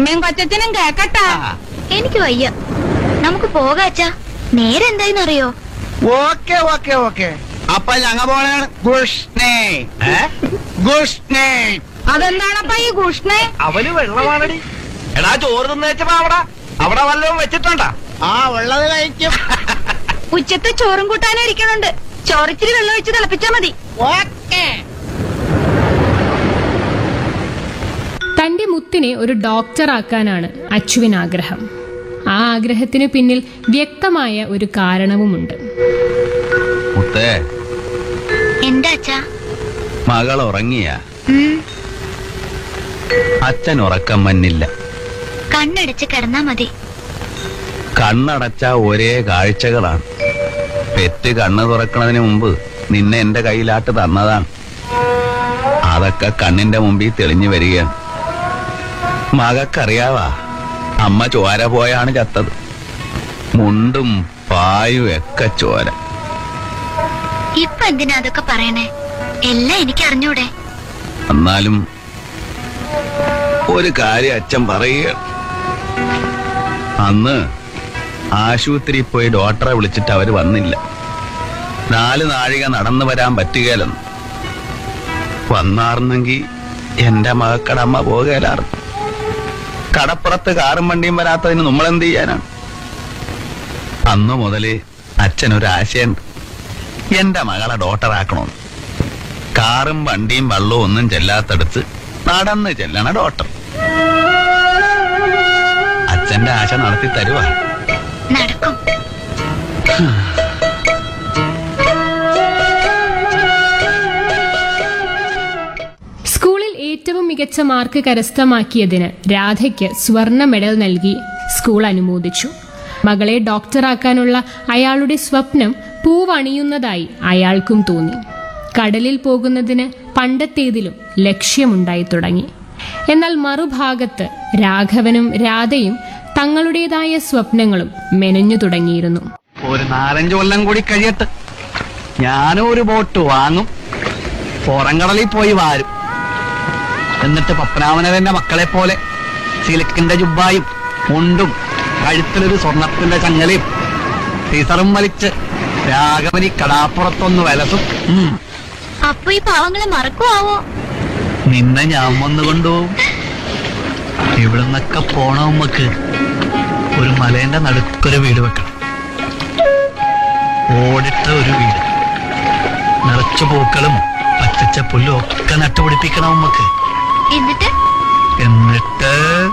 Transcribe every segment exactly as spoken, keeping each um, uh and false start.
അമ്മയും കൊച്ചനും കേക്കട്ടാ. എനിക്ക് വയ്യ, നമുക്ക് പോകാച്ചാ. നേരെ എന്തായെന്നറിയോ? ഓക്കെ ഓക്കെ ഓക്കെ അപ്പൊ ഞങ്ങ പോണാണ് ഗുഷ്ണേ ഗുഷ്ണേ. അതെന്താണപ്പ ഈ കൃഷ്ണേ? അവന് വെള്ളമാണടി. എടാ ചോറ് തിന്നേച്ചപ്പോ അവിടെ അവിടെ വല്ലതും വെച്ചിട്ടുണ്ടാ? ആ ഉള്ളത് കഴിക്കും. ഉച്ചത്തെ ചോറും കൂട്ടാനും ഇരിക്കണുണ്ട്. ചോറിച്ചിരി വെള്ളം ഒഴിച്ച് തിളപ്പിച്ചാ മതി. ഓക്കെ. തന്റെ മുത്തിനെ ഒരു ഡോക്ടറാക്കാനാണ് അച്ചുവിന് ആഗ്രഹം. ആ ആഗ്രഹത്തിന് പിന്നിൽ വ്യക്തമായ ഒരു കാരണവുമുണ്ട്. മുത്തേ, എന്താ അച്ഛാ? മകൾ ഉറങ്ങിയ? ഉം, അച്ഛൻ ഉറക്കം മന്നില്ല. കണ്ണടച്ച് കിടന്നാ മതി. കണ്ണടച്ച ഒരേ കാഴ്ചകളാണ്. പെറ്റ് കണ്ണ് തുറക്കണതിന് മുമ്പ് നിന്നെ എന്റെ കയ്യിലാട്ട് തന്നതാണ്. അതൊക്കെ കണ്ണിന്റെ മുമ്പിൽ തെളിഞ്ഞു വരികയാണ്. മകക്കറിയാവാ, അമ്മ ചോര പോയാണ് ചത്തത്. മുണ്ടും പായും ഒക്കെ ചോര. ഇപ്പൊ എന്തിനാ അതൊക്കെ പറയണേ? എല്ലാം എനിക്ക് അറിഞ്ഞൂടെ? എന്നാലും ഒരു കാര്യം അച്ഛൻ പറയുക. അന്ന് ആശുപത്രി പോയി ഡോക്ടറെ വിളിച്ചിട്ട് അവര് വന്നില്ല. നാല് നാഴിക നടന്നു വരാൻ പറ്റുകയില്ലെന്ന്. വന്നാർന്നെങ്കിൽ എന്റെ മകക്കടമ്മ പോകുകയില്ലായിരുന്നു. കടപ്പുറത്ത് കാറും വണ്ടിയും വരാത്തതിന് നമ്മളെന്ത് ചെയ്യാനാണ്? അന്നു മുതല് അച്ഛനൊരു ആശയുണ്ട്. എന്റെ മകളെ ഡോക്ടറാക്കണമെന്ന്. കാറും വണ്ടിയും വെള്ളവും ഒന്നും ചെല്ലാത്തടുത്ത് നടന്ന് ചെല്ലണ ഡോക്ടർ. അച്ഛന്റെ ആശ നടത്തി തരുവാ. നടക്കും. സ്കൂളിൽ ഏറ്റവും മികച്ച മാർക്ക് കരസ്ഥമാക്കിയതിന് രാധയ്ക്ക് സ്വർണ്ണ മെഡൽ നൽകി സ്കൂൾ അനുമോദിച്ചു. മകളെ ഡോക്ടറാക്കാനുള്ള അയാളുടെ സ്വപ്നം പൂവണിയുന്നതായി അയാൾക്കും തോന്നി. കടലിൽ പോകുന്നതിന് പണ്ടത്തേതിലും ലക്ഷ്യമുണ്ടായി തുടങ്ങി. എന്നാൽ മറുഭാഗത്ത് രാഘവനും രാധയും തങ്ങളുടേതായ സ്വപ്നങ്ങളും മെനഞ്ഞു തുടങ്ങിയിരുന്നു. ഒരു നാലഞ്ചു കൊല്ലം കൂടി കഴിയട്ടെ, ഞാനും ഒരു ബോട്ട് വാങ്ങും, പുറംകടലിൽ പോയി വാരും. എന്നിട്ട് പത്മനാഭനവന്റെ മക്കളെ പോലെ സിലിക്കിന്റെ ജുബ്ബായും മുണ്ടും കഴുത്തിലൊരു സ്വർണത്തിന്റെ ചങ്ങലയും ടീസറും വലിച്ച് രാഘവനി കടാപ്പുറത്തൊന്ന് വലസും. അപ്പൊ ഈ പാവങ്ങളെ മറക്കുവാവോ? നിന്നെ ഞാൻ വന്നു കൊണ്ടുപോകും. ഇവിടുന്നൊക്കെ പോണ ഉമ്മക്ക് ഒരു മലേന്റെ നടുക്കൊരു വീട് വെക്കണം. ഓടിട്ട ഒരു വീട്, നിറച്ചു പൂക്കളും പച്ചച്ച പുല്ലും ഒക്കെ നട്ടുപിടിപ്പിക്കണം ഉമ്മക്ക്. എന്നിട്ട് എന്നിട്ട്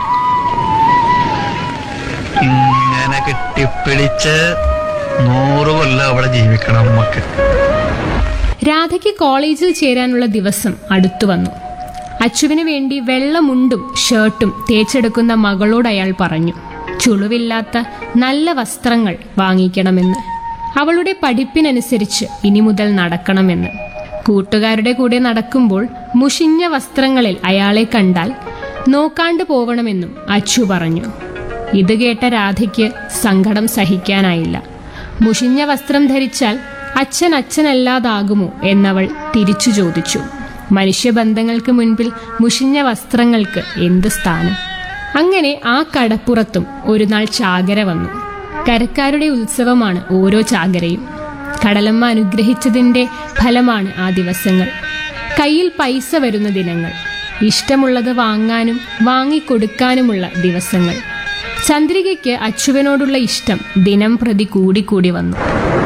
ഇങ്ങനെ കെട്ടിപ്പിടിച്ച് നൂറ് കൊല്ലം അവിടെ ജീവിക്കണം ഉമ്മക്ക്. രാധയ്ക്ക് കോളേജിൽ ചേരാനുള്ള ദിവസം അടുത്തു വന്നു. അച്ചുവിന് വേണ്ടി വെള്ളമുണ്ടും ഷർട്ടും തേച്ചെടുക്കുന്ന മകളോട് അയാൾ പറഞ്ഞു, ചുളിവില്ലാത്ത നല്ല വസ്ത്രങ്ങൾ വാങ്ങിക്കണമെന്ന്. അവളുടെ പഠിപ്പിനനുസരിച്ച് ഇനി മുതൽ നടക്കണമെന്ന്. കൂട്ടുകാരുടെ കൂടെ നടക്കുമ്പോൾ മുഷിഞ്ഞ വസ്ത്രങ്ങളിൽ അയാളെ കണ്ടാൽ നോക്കാണ്ട് പോവണമെന്നും അച്ചു പറഞ്ഞു. ഇത് കേട്ട രാധയ്ക്ക് സങ്കടം സഹിക്കാനായില്ല. മുഷിഞ്ഞ വസ്ത്രം ധരിച്ചാൽ അച്ഛൻ അച്ഛനല്ലാതാകുമോ എന്നവൾ തിരിച്ചു ചോദിച്ചു. മനുഷ്യബന്ധങ്ങൾക്ക് മുൻപിൽ മുഷിഞ്ഞ വസ്ത്രങ്ങൾക്ക് എന്ത് സ്ഥാനം? അങ്ങനെ ആ കടപ്പുറത്തും ഒരു നാൾ ചാകര വന്നു. കരക്കാരുടെ ഉത്സവമാണ് ഓരോ ചാകരയും. കടലമ്മ അനുഗ്രഹിച്ചതിന്റെ ഫലമാണ് ആ ദിവസങ്ങൾ. കയ്യിൽ പൈസ വരുന്ന ദിനങ്ങൾ, ഇഷ്ടമുള്ളത് വാങ്ങാനും വാങ്ങിക്കൊടുക്കാനുമുള്ള ദിവസങ്ങൾ. ചന്ദ്രികയ്ക്ക് അച്ചുവിനോടുള്ള ഇഷ്ടം ദിനം പ്രതി കൂടിക്കൂടി വന്നു.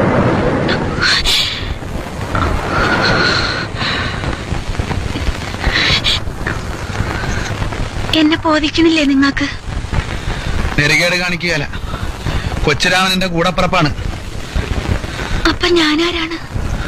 എന്നെ ബോധിക്കണില്ലേ നിങ്ങൾക്ക്? നെറുകേട് കാണിക്കുകയല്ല, കൊച്ചുരാമൻ എന്റെ കൂടപ്പുറപ്പാണ്. അപ്പൊ ഞാനാരാണ്?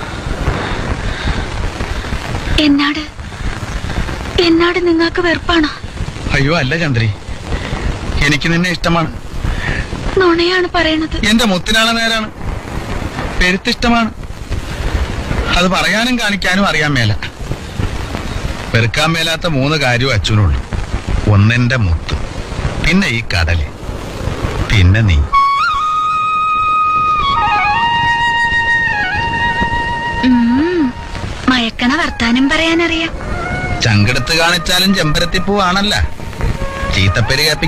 എന്നാട് എന്നാട് നിങ്ങൾക്ക് വെറുപ്പാണോ? അയ്യോ അല്ല ചന്ദ്രി, എനിക്ക് നിന്നെ ഇഷ്ടമാണ്. നുണയാണ് പറയണത്. എന്റെ മുത്തിനാളെ നേരാണ്, പെരുത്തിഷ്ടമാണ്. അത് പറയാനും കാണിക്കാനും അറിയാൻ മേല. വെറുക്കാൻ മേലാത്ത മൂന്ന് കാര്യവും അച്ഛനുള്ളൂ. ഒന്നെന്റെ മുത്ത്, പിന്നെ ഈ കടല്, പിന്നെ നീ. മയക്കണ വർത്താനം പറയാനറിയാം. ചങ്കെടുത്ത് കാണിച്ചാലും ചെമ്പരത്തിപ്പൂവാണല്ല. ചീത്തപ്പേര്